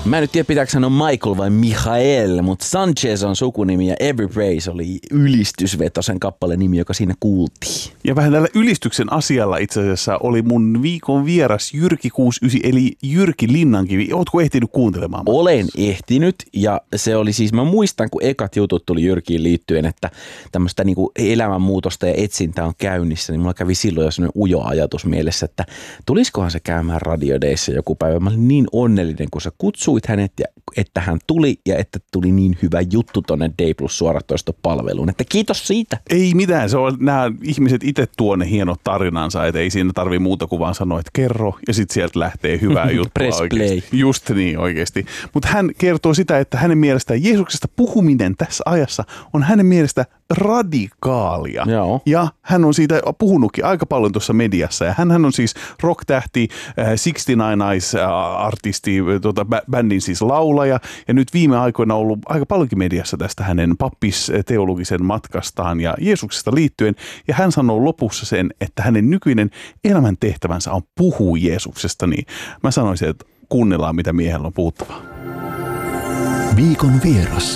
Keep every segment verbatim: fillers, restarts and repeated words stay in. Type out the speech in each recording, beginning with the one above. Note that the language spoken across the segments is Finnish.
Mä en nyt tiedä, pitääkö sanoa Michael vai Michael, mutta Sanchez on sukunimi ja Every Praise oli ylistysvetosen kappaleen nimi, joka siinä kuultiin. Ja vähän tällä ylistyksen asialla itse asiassa oli mun viikon vieras Jyrki kuusikymmentäyhdeksän, eli Jyrki Linnankivi. Ootko ehtinyt kuuntelemaan? Olen ehtinyt, ja se oli siis, mä muistan, kun ekat jutut tuli Jyrkiin liittyen, että tämmöistä niinku elämänmuutosta ja etsintää on käynnissä, niin mulla kävi silloin jo sellainen ujo ajatus mielessä, että tulisikohan se käymään Radio Dayssä joku päivä. Mä olin niin onnellinen, kun sä kutsuit hänet, ja että hän tuli, ja että tuli niin hyvä juttu tonne Day Plus suoratoistopalveluun, että kiitos siitä. Ei mitään, se on, nämä ihmiset itse tuo ne hienot tarinansa, että ei siinä tarvii muuta kuin vaan sanoa, että kerro, ja sitten sieltä lähtee hyvää juttua. Press play. Just niin oikeasti. Mutta hän kertoo sitä, että hänen mielestään Jeesuksesta puhuminen tässä ajassa on hänen mielestä radikaalia. Joo. Ja hän on siitä puhunutkin aika paljon tuossa mediassa. Ja hän on siis rock-tähti, äh, kuusikymmentäyhdeksän Eyes-artisti, tota, bändin siis laulaja. Ja nyt viime aikoina on ollut aika paljonkin mediassa tästä hänen pappis-teologisen matkastaan ja Jeesuksesta liittyen. Ja hän sanoo lopussa sen, että hänen nykyinen elämäntehtävänsä on puhua Jeesuksesta. Niin mä sanoisin, että kuunnellaan, mitä miehellä on puhuttavaa. Viikon vieras.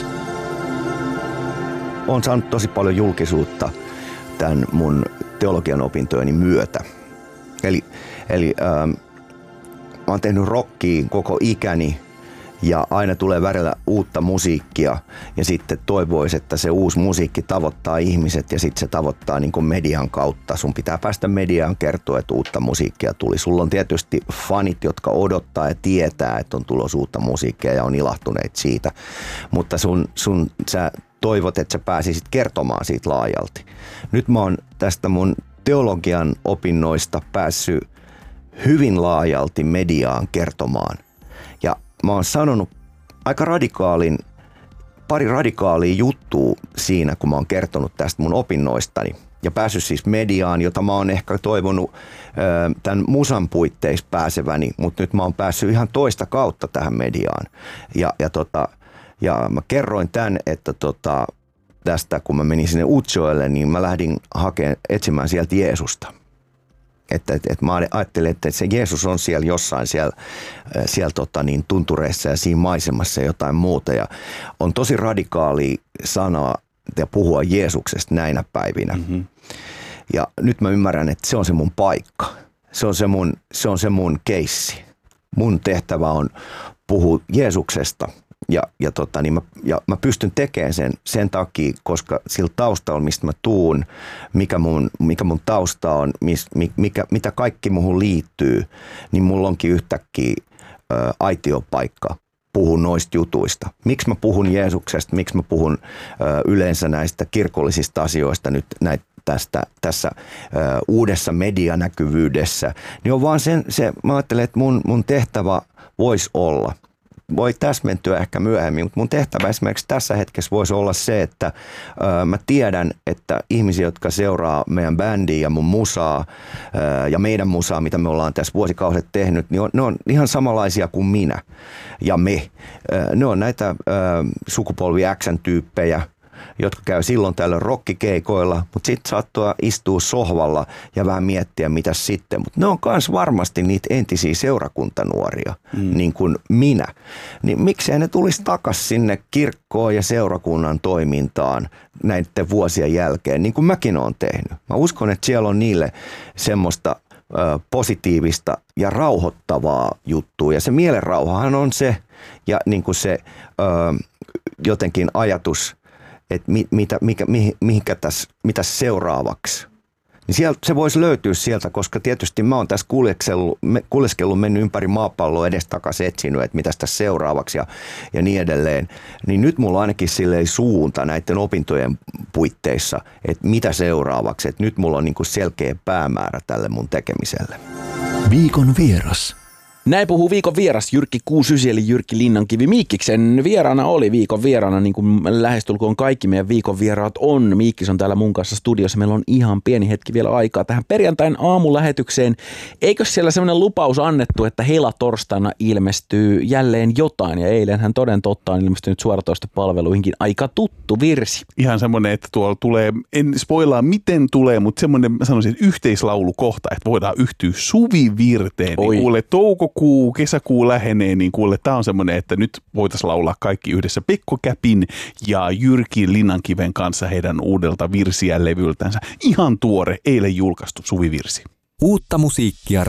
Olen saanut tosi paljon julkisuutta tämän mun teologian opintojeni myötä. Eli, eli ähm, mä oon tehnyt rockia koko ikäni ja aina tulee välillä uutta musiikkia ja sitten toivoisi, että se uusi musiikki tavoittaa ihmiset ja sitten se tavoittaa niin kuin median kautta. Sun pitää päästä mediaan kertoa, että uutta musiikkia tuli. Sulla on tietysti fanit, jotka odottaa ja tietää, että on tulossa uutta musiikkia ja on ilahtuneet siitä, mutta sun, sun sä toivot, että sä pääsisit kertomaan siitä laajalti. Nyt mä oon tästä mun teologian opinnoista päässyt hyvin laajalti mediaan kertomaan. Ja mä oon sanonut aika radikaalin, pari radikaalia juttua siinä, kun mä oon kertonut tästä mun opinnoistani. Ja päässyt siis mediaan, jota mä oon ehkä toivonut ö, tämän musan puitteissa pääseväni, mutta nyt mä oon päässyt ihan toista kautta tähän mediaan. Ja, ja tota... Ja mä kerroin tämän, että tota, tästä kun mä menin sinne Utsjoelle, niin mä lähdin hakemaan, etsimään sieltä Jeesusta. Että et, et mä ajattelin, että se Jeesus on siellä jossain siellä, siellä tota, niin, tuntureissa ja siinä maisemassa jotain muuta. Ja on tosi radikaali sanoa ja puhua Jeesuksesta näinä päivinä. Mm-hmm. Ja nyt mä ymmärrän, että se on se mun paikka. Se on se mun, se on se mun keissi. Mun tehtävä on puhua Jeesuksesta. Ja, ja, tota, niin mä, ja mä pystyn tekemään sen sen takia, koska sillä taustalla, mistä mä tuun, mikä mun, mikä mun tausta on, mis, mikä, mitä kaikki muhun liittyy, niin mulla onkin yhtäkkiä ä, aitiopaikka puhua noista jutuista. Miksi mä puhun Jeesuksesta, miksi mä puhun ä, yleensä näistä kirkollisista asioista nyt näitä tästä, tässä ä, uudessa medianäkyvyydessä, niin on vaan sen, se, mä ajattelen, että mun, mun tehtävä voisi olla, voi täsmentyä ehkä myöhemmin, mutta mun tehtävä esimerkiksi tässä hetkessä voisi olla se, että ö, mä tiedän, että ihmisiä, jotka seuraa meidän bändiä ja mun musaa ö, ja meidän musaa, mitä me ollaan tässä vuosikaudet tehnyt, niin on, ne on ihan samanlaisia kuin minä ja me. Ö, ne on näitä ö, sukupolvi X-tyyppejä, jotka käy silloin tällöin rockikeikoilla, mutta sitten saattaa istua sohvalla ja vähän miettiä, mitä sitten. Mutta ne on myös varmasti niitä entisiä seurakuntanuoria, mm. niin kuin minä. Niin miksei ne tulisi takaisin sinne kirkkoon ja seurakunnan toimintaan näiden vuosien jälkeen, niin kuin mäkin olen tehnyt. Mä uskon, että siellä on niille semmoista ö, positiivista ja rauhoittavaa juttua. Ja se mielenrauhahan on se, ja niin kuin se ö, jotenkin ajatus, että mi, mitä, mikä, mihinkä tässä, mitä seuraavaksi. Niin sieltä, se voisi löytyä sieltä, koska tietysti mä oon tässä kuljeskellut, kuljeskellut mennyt ympäri maapalloa edestakaisin etsinyt, että mitä tässä seuraavaksi ja, ja niin edelleen. Niin nyt mulla on ainakin silleen suunta näiden opintojen puitteissa, että mitä seuraavaksi. Että nyt mulla on niin kuin selkeä päämäärä tälle mun tekemiselle. Viikon vieras. Näin puhuu viikon vieras Jyrki kuusikymmentäyhdeksän eli Jyrki Linnankivi. Miikkiksen vieraana oli viikon vieraana, niin kuin lähestulkoon kaikki meidän viikon vieraat on. Miikkis on täällä mun kanssa studiossa. Meillä on ihan pieni hetki vielä aikaa tähän perjantain aamulähetykseen. Eikö siellä sellainen lupaus annettu, että helatorstaina ilmestyy jälleen jotain? Ja eilenhän toden totta on ilmestynyt suoratoistopalveluihinkin aika tuttu virsi. Ihan semmoinen, että tuolla tulee, en spoilaa miten tulee, mutta semmoinen, mä sanoisin, että yhteislaulukohta, että voidaan yhtyä Suvi Virteen. Niin kuule, touko joulukuu, kesäkuu lähenee, niin kuule, tämä on semmoinen, että nyt voitaisiin laulaa kaikki yhdessä Pekko Käpin ja Jyrki Linnankiven kanssa heidän uudelta virsiä levyltänsä. Ihan tuore, eilen julkaistu suvivirsi. Uutta musiikkia